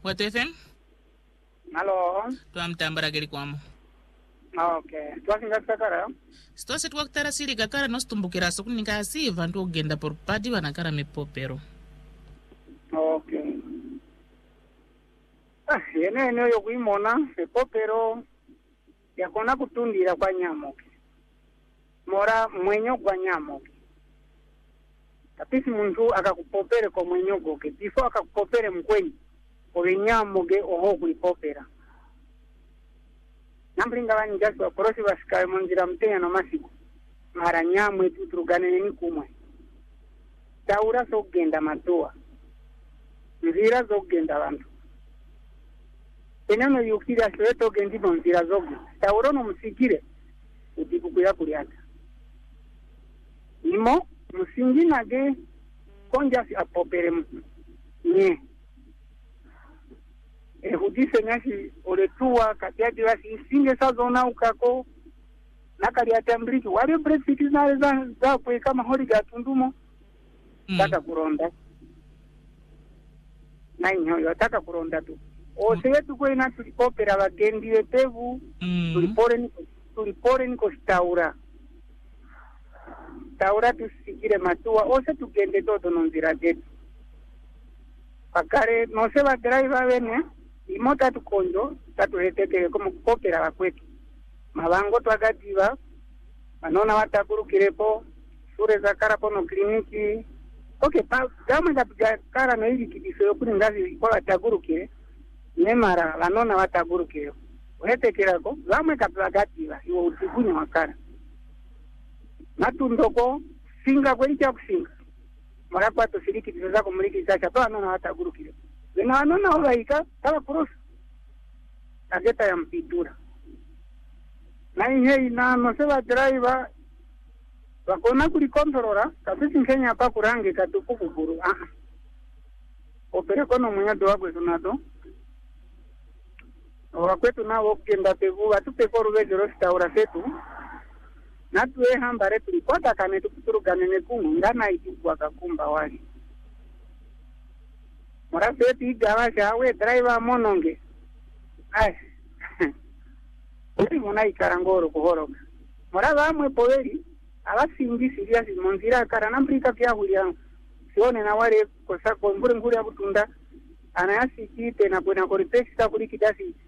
Watu FM? Halo. Twamtambara geli kwamo. Okay. Twakinga sakara. Stose twakutara sili kakara nostumbukira sokuninga asiva ndogenda por padi vanakara mipopero. Okay. Yene yokuimona sepopero yakona kutundira kwa nyamoke. Mora mwenyo kwa nyamoke. Kapisi muntu akakupopere kwa mwenyo goke. Before akakupopere mkwenyi. Owe nyamoke oho kuipopera. Namlinga wani jasi wa korosi wasikawe monjira mtenya no masiku. Mara nyamwe tuturugane ni kumwe. Taura sogenda matua. Nzira zogenda bantu. Enano yukira shweto gendi nzira zogu. Taura no musikire. Utikukuya kuliata. Imo musingi nage konjasi apopere mtu. Nye. Hudise nasi oletua katiati wasi isinge sazona ukako nakali atambliki wale brexit zale za kwe kama holi gatundumo taka kuronda na inyo yataka kuronda tu osewetu kwe na tulipopera wagendi wepevu tulipore niko staura tusikire matua ose tugende toto nonzira jetu pakare nose wa driver wene imota tukonjo tatuhetekele como kupopera wakwetu mabango twagativa manona watakurukirepo sure za karapo no kliniki kama ndapigakara no hivi kidiso yokuni ngazi kwa watagurukire nemara lanona watagurukire uhetekelako zamwe kapagativa iwo utigunya wakara natundoko singa kwencha kusinga mara kwa tosiriki tizako muliki chacha to anona watagurukire wena anona olaika kala kurosa ageta ya mpitura na inhe ina noseba driver wakona kulikontrora kabisi nkenya hapa kurange katupu kuburu opere kono mwenyado wagwe tunato wakwetu na wokenda tevu watupe koru vejero staura setu natuwe hambare tulipota kane tukuturugane nekungu ngana itukwa kakumba wali mora seti igawasha we driver mononge uri muna ikarangoro kuhoroka mora vamwe poveri avasingi serious monzira kara nambrika pya hulia sione na wale kosa kombure nguri ya kutunda anayasikite na kwena koripexita kuri kidasi